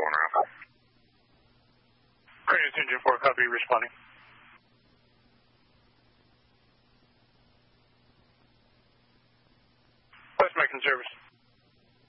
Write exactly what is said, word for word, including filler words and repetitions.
going around. Cranius Engine four, copy, responding. West Macon service.